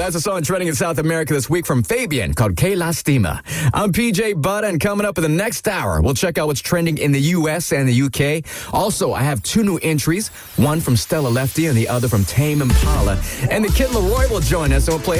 That's a song trending in South America this week from Fabian called Que Lastima. I'm PJ Budd, and coming up in the next hour, we'll check out what's trending in the U.S. and the U.K. Also, I have 2 new entries, one from Stella Lefty and the other from Tame Impala. And the Kid Laroi will join us, and we'll play